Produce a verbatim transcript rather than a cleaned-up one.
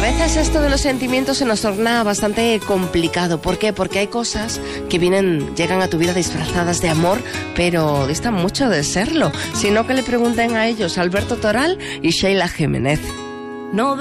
veces esto de los sentimientos se nos torna bastante complicado. ¿Por qué? Porque hay cosas que vienen, llegan a tu vida disfrazadas de amor, pero distan mucho de serlo. Sino que le pregunten a ellos Alberto Toral y Sheila Jiménez. No